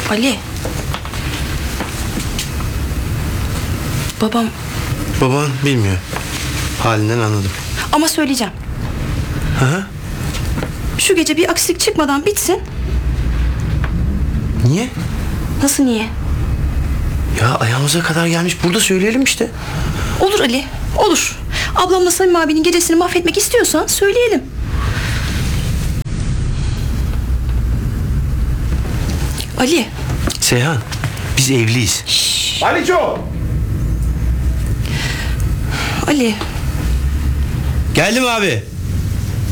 Ali. Babam. Baban bilmiyor. Halinden anladım. Ama söyleyeceğim. Hı. Şu gece bir aksilik çıkmadan bitsin. Niye? Nasıl niye? Ya ayağımıza kadar gelmiş, burada söyleyelim işte. Olur Ali, olur. Ablamla Samim abinin gecesini mahvetmek istiyorsan söyleyelim. Ali. Seyhan, biz evliyiz. Aliço! Ali. Geldim abi.